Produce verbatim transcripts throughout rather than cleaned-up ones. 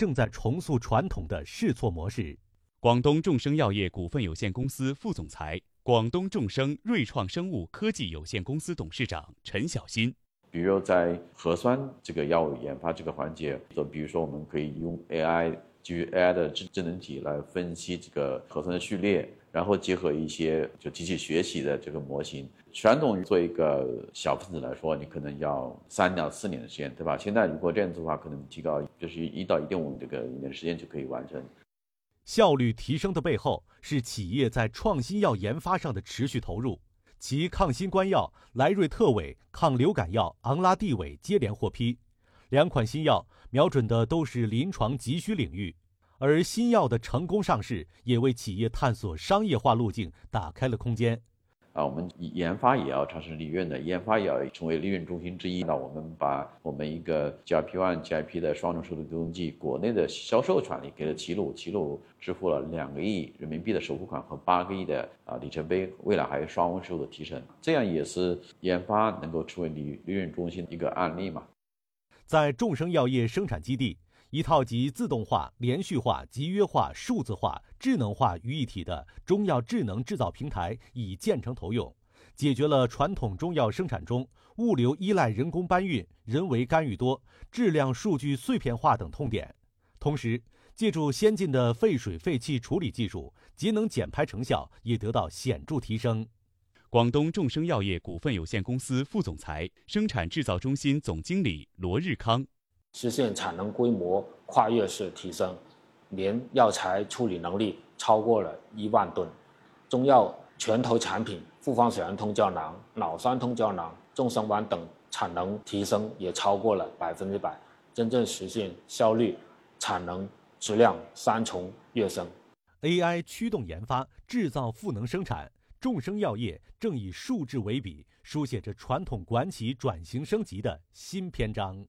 正在重塑传统的试错模式。 广东众生药业股份有限公司副总裁、广东众生瑞创生物科技有限公司董事长陈小新。 比如在核酸这个药物研发这个环节，就比如说我们可以用 A I 基于 A I 的智智能体来分析这个核酸的序列，然后结合一些就机器学习的这个模型。传统做一个小分子来说，你可能要三到四年的时间，对吧？现在如果这样做的话，可能提高就是一到一点五这个一年时间就可以完成。 效率提升的背后是企业在创新药研发上的持续投入。其抗新冠药莱瑞特韦、抗流感药昂拉地韦接连获批，两款新药瞄准的都是临床急需领域，而新药的成功上市也为企业探索商业化路径打开了空间。 啊，我们研发也要产生利润的，研发也要成为利润中心之一。那我们把我们一个 G I P 一 G I P 的双重收入对冲基国内的销售权利给了齐鲁，齐鲁支付了两个亿人民币的首付款和八个亿的啊里程碑，未来还有双温收入的提升，这样也是研发能够成为利利润中心的一个案例嘛。 在众生药业生产基地，一套集自动化、连续化、集约化、数字化、智能化于一体的中药智能制造平台已建成投用，解决了传统中药生产中物流依赖人工搬运、人为干预多、质量数据碎片化等痛点。同时，借助先进的废水废气处理技术，节能减排成效也得到显著提升。 广东众生药业股份有限公司副总裁、生产制造中心总经理罗日康。 实现产能规模跨越式提升，年药材处理能力超过了一万吨。中药拳头产品复方水杨通胶囊、脑酸通胶囊、众生丸等产能提升也超过了百分之百，真正实现效率、产能、质量三重跃升。 A I 驱动研发，制造赋能生产，众生药业正以数字为笔，书写着传统国企转型升级的新篇章。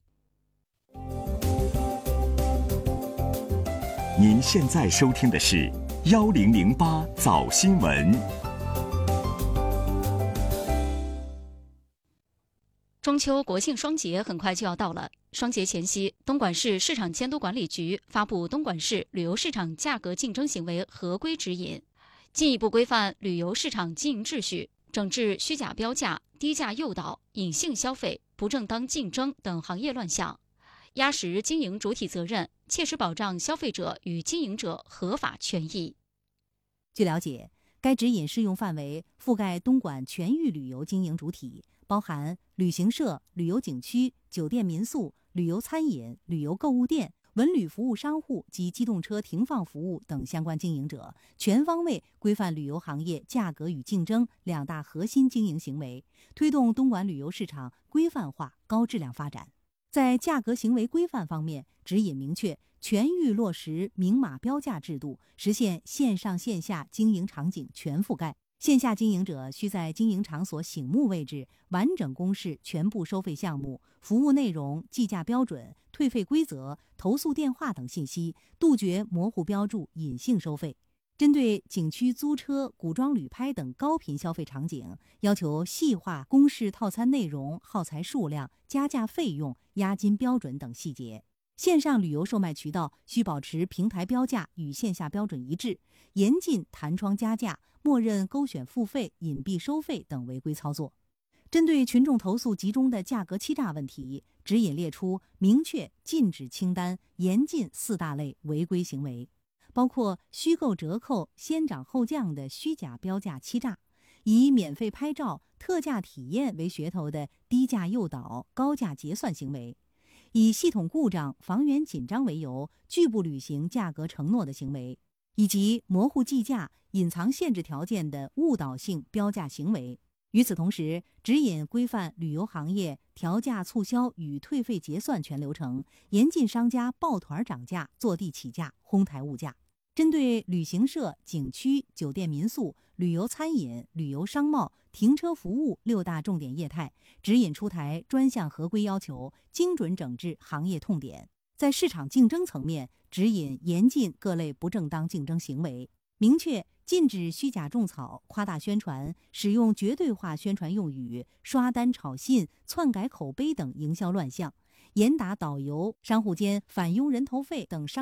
您现在收听的是幺零零八早新闻。 中秋国庆双节很快就要到了，双节前夕，东莞市市场监督管理局发布《东莞市旅游市场价格竞争行为合规指引》，进一步规范旅游市场经营秩序，整治虚假标价、低价诱导、隐性消费、不正当竞争等行业乱象，压实经营主体责任，切实保障消费者与经营者合法权益。 据了解，该指引适用范围覆盖东莞全域旅游经营主体，包含旅行社、旅游景区、酒店民宿、旅游餐饮、旅游购物店、文旅服务商户及机动车停放服务等相关经营者，全方位规范旅游行业价格与竞争两大核心经营行为，推动东莞旅游市场规范化、高质量发展。在价格行为规范方面，指引明确全域落实明码标价制度，实现线上线下经营场景全覆盖。线下经营者需在经营场所醒目位置完整公示全部收费项目、服务内容、计价标准、退费规则、投诉电话等信息，杜绝模糊标注、隐性收费。针对景区租车、古装旅拍等高频消费场景，要求细化公示套餐内容、耗材数量、加价费用、押金标准等细节。线上旅游售卖渠道需保持平台标价与线下标准一致，严禁弹窗加价、默认勾选付费、隐蔽收费等违规操作。针对群众投诉集中的价格欺诈问题，指引列出明确禁止清单，严禁四大类违规行为，包括虚构折扣、先涨后降的虚假标价欺诈，以免费拍照、特价体验为噱头的低价诱导、高价结算行为，以系统故障、房源紧张为由拒不履行价格承诺的行为，以及模糊计价、隐藏限制条件的误导性标价行为。与此同时，指引规范旅游行业调价促销与退费结算全流程，严禁商家抱团涨价、坐地起价、哄抬物价。针对旅行社、景区、酒店民宿、旅游餐饮、旅游商贸、停车服务六大重点业态，指引出台专项合规要求，精准整治行业痛点。在市场竞争层面，指引严禁各类不正当竞争行为，明确禁止虚假种草、夸大宣传、使用绝对化宣传用语、刷单炒信、篡改口碑等营销乱象，严打导游、商户间返佣人头费等商